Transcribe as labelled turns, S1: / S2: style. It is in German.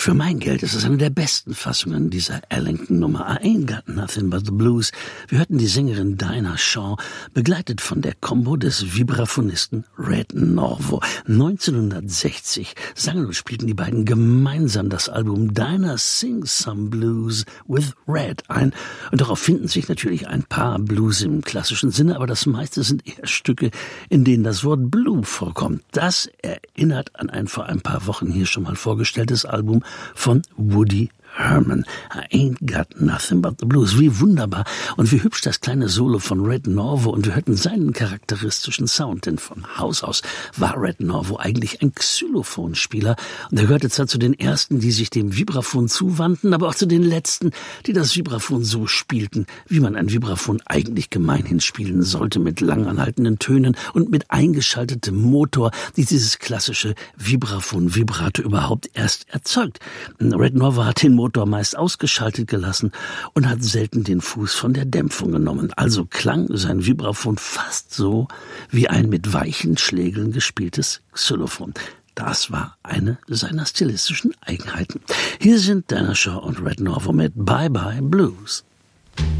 S1: Für mein Geld ist es eine der besten Fassungen dieser Ellington-Nummer I Ain't Got Nothing But The Blues. Wir hörten die Sängerin Dinah Shaw, begleitet von der Combo des Vibraphonisten Red Norvo. 1960 sangen und spielten die beiden gemeinsam das Album Dinah Sings Some Blues with Red ein. Und darauf finden sich natürlich ein paar Blues im klassischen Sinne, aber das meiste sind eher Stücke, in denen das Wort Blue vorkommt. Das erinnert an ein vor ein paar Wochen hier schon mal vorgestelltes Album von Woody Herman. I Ain't Got Nothing But The Blues. Wie wunderbar und wie hübsch das kleine Solo von Red Norvo, und wir hörten seinen charakteristischen Sound, denn von Haus aus war Red Norvo eigentlich ein Xylophonspieler und er gehörte zwar zu den ersten, die sich dem Vibraphon zuwandten, aber auch zu den letzten, die das Vibraphon so spielten, wie man ein Vibraphon eigentlich gemeinhin spielen sollte, mit langanhaltenden Tönen und mit eingeschaltetem Motor, die dieses klassische Vibraphon-Vibrato überhaupt erst erzeugt. Red Norvo hat den Motor meist ausgeschaltet gelassen und hat selten den Fuß von der Dämpfung genommen. Also klang sein Vibraphon fast so wie ein mit weichen Schlägeln gespieltes Xylophon. Das war eine seiner stilistischen Eigenheiten. Hier sind Dinah Shaw und Red Norvo mit Bye Bye Blues.